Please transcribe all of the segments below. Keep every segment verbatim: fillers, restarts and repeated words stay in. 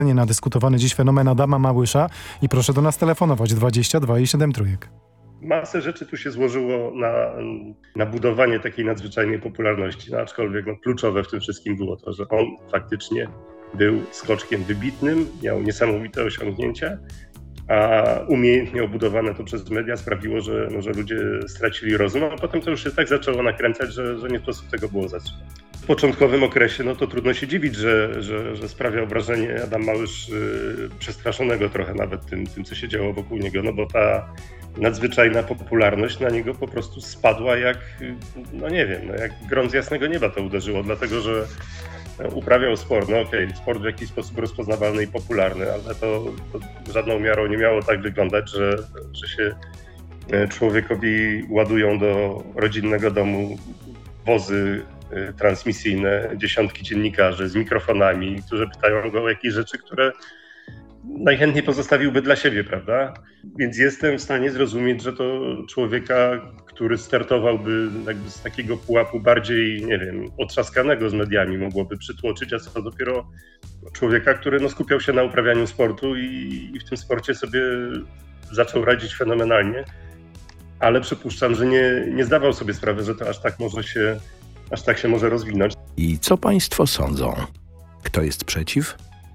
Na dyskutowany dziś fenomen Adama Małysza i proszę do nas telefonować dwadzieścia dwa i siedem trójek. Masę rzeczy tu się złożyło na, na budowanie takiej nadzwyczajnej popularności, no, aczkolwiek no, kluczowe w tym wszystkim było to, że on faktycznie był skoczkiem wybitnym, miał niesamowite osiągnięcia, a umiejętnie obudowane to przez media sprawiło, że, no, że ludzie stracili rozum, a potem to już się tak zaczęło nakręcać, że, że nie sposób tego było zatrzymać. W początkowym okresie no to trudno się dziwić, że, że, że sprawiał wrażenie Adam Małysz yy, przestraszonego trochę nawet tym, tym, co się działo wokół niego, no bo ta nadzwyczajna popularność na niego po prostu spadła jak, no nie wiem, no jak grom z jasnego nieba to uderzyło, dlatego że uprawiał sport, no okej, okay, sport w jakiś sposób rozpoznawalny i popularny, ale to, to żadną miarą nie miało tak wyglądać, że, że się człowiekowi ładują do rodzinnego domu wozy transmisyjne, dziesiątki dziennikarzy z mikrofonami, którzy pytają go o jakieś rzeczy, które najchętniej pozostawiłby dla siebie, prawda? Więc jestem w stanie zrozumieć, że to człowieka, który startowałby jakby z takiego pułapu bardziej, nie wiem, otrzaskanego z mediami, mogłoby przytłoczyć, a co dopiero człowieka, który no, skupiał się na uprawianiu sportu i, i w tym sporcie sobie zaczął radzić fenomenalnie, ale przypuszczam, że nie, nie zdawał sobie sprawy, że to aż tak może się aż tak się może rozwinąć. I co państwo sądzą? Kto jest przeciw?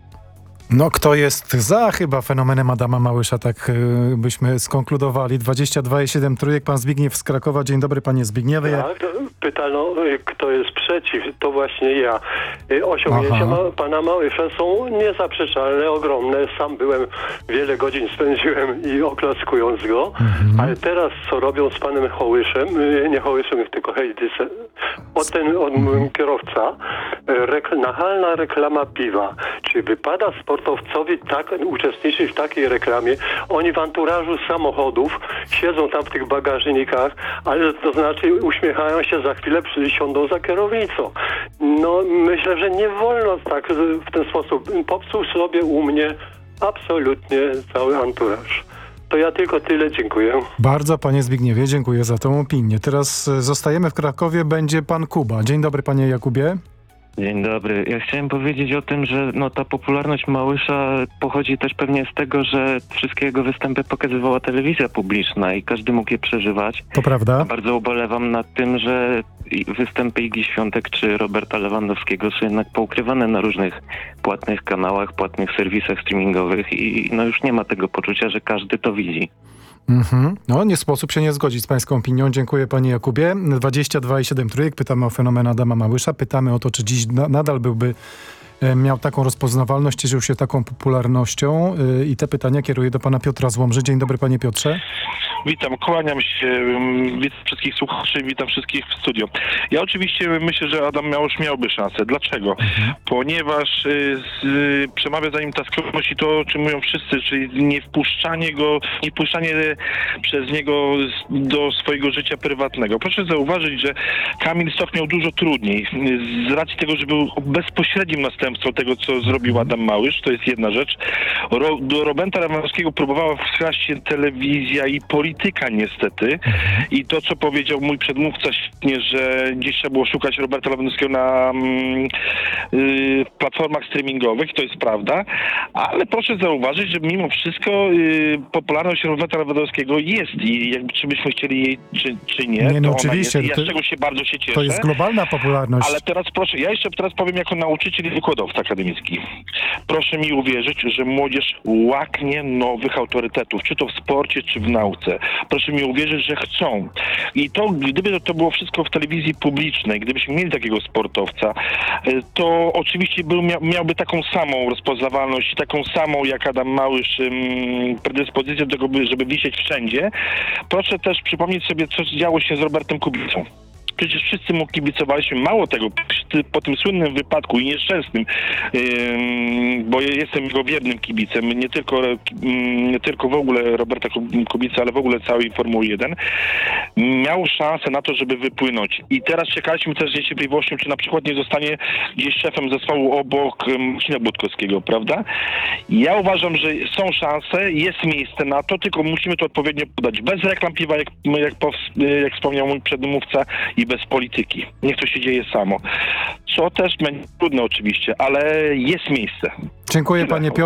No, kto jest za chyba fenomenem Adama Małysza, tak yy, byśmy skonkludowali. dwadzieścia dwa i siedem trójek, pan Zbigniew z Krakowa. Dzień dobry, panie Zbigniewie. Tak, pytano, kto jest przeciw, to właśnie ja. Osiągnięcia ma, pana Małysza są niezaprzeczalne, ogromne. Sam byłem, wiele godzin spędziłem i oklaskując go, mhm. ale teraz co robią z panem Hołyszem, nie Hołyszem, tylko Hejdysem, o ten on, mhm. kierowca, rek, nachalna reklama piwa. Czy wypada sportowcowi tak uczestniczyć w takiej reklamie? Oni w anturażu samochodów siedzą tam w tych bagażnikach, ale to znaczy uśmiechają się, za chwilę siądą za kierownicą. No myślę, że nie wolno tak w ten sposób. Popsuł sobie u mnie absolutnie cały anturaż. To ja tylko tyle, dziękuję. Bardzo, panie Zbigniewie, dziękuję za tą opinię. Teraz zostajemy w Krakowie, będzie pan Kuba. Dzień dobry, panie Jakubie. Dzień dobry. Ja chciałem powiedzieć o tym, że no, ta popularność Małysza pochodzi też pewnie z tego, że wszystkie jego występy pokazywała telewizja publiczna i każdy mógł je przeżywać. To prawda. Bardzo ubolewam nad tym, że występy Igi Świątek czy Roberta Lewandowskiego są jednak poukrywane na różnych płatnych kanałach, płatnych serwisach streamingowych i no, już nie ma tego poczucia, że każdy to widzi. Mm-hmm. No, nie sposób się nie zgodzić z pańską opinią. Dziękuję, panie Jakubie. dwadzieścia dwa i siedem trójek. Pytamy o fenomen Adama Małysza. Pytamy o to, czy dziś na, nadal byłby e, miał taką rozpoznawalność, cieszył się taką popularnością. E, I te pytania kieruję do pana Piotra z Łomży. Dzień dobry, panie Piotrze. Witam, kłaniam się, witam wszystkich słuchaczy, witam wszystkich w studio. Ja oczywiście myślę, że Adam Małysz miałby szansę. Dlaczego? Mhm. Ponieważ y, y, przemawia za nim ta skromność i to, o czym mówią wszyscy, czyli nie wpuszczanie go, nie wpuszczanie przez niego do swojego życia prywatnego. Proszę zauważyć, że Kamil Stoch miał dużo trudniej z racji tego, że był bezpośrednim następcą tego, co zrobił Adam Małysz. To jest jedna rzecz. Ro, do Roberta Lewandowskiego próbowała wkraść się telewizja i polityka niestety. I to, co powiedział mój przedmówca świetnie, że gdzieś trzeba było szukać Roberta Lewandowskiego na mm, y, platformach streamingowych, to jest prawda, ale proszę zauważyć, że mimo wszystko y, popularność Roberta Lewandowskiego jest i jakby czy byśmy chcieli jej, czy, czy nie, nie no to oczywiście, ona jest. I ja to, z czego się bardzo się cieszę. To jest globalna popularność. Ale teraz proszę, ja jeszcze teraz powiem jako nauczyciel i wykładowca akademicki. Proszę mi uwierzyć, że młodzież łaknie nowych autorytetów, czy to w sporcie, czy w nauce. Proszę mi uwierzyć, że chcą. I to, gdyby to było wszystko w telewizji publicznej, gdybyśmy mieli takiego sportowca, to oczywiście był, miałby taką samą rozpoznawalność, taką samą jak Adam Małysz predyspozycję do tego, żeby wisieć wszędzie. Proszę też przypomnieć sobie, co działo się z Robertem Kubicą. Przecież wszyscy mu kibicowaliśmy. Mało tego, po tym słynnym wypadku i nieszczęsnym, yy, bo ja jestem jego wiernym kibicem, nie tylko, nie tylko w ogóle Roberta Kubicy, ale w ogóle całej Formuły jeden, miał szansę na to, żeby wypłynąć. I teraz czekaliśmy też z niecierpliwością, czy na przykład nie zostanie gdzieś szefem zespołu obok Marcina Budkowskiego, prawda? Ja uważam, że są szanse, jest miejsce na to, tylko musimy to odpowiednio podać. Bez reklam piwa, jak, jak, jak wspomniał mój przedmówca, i i bez polityki. Niech to się dzieje samo. Co też będzie trudne oczywiście, ale jest miejsce. Dziękuję panie Piotrze.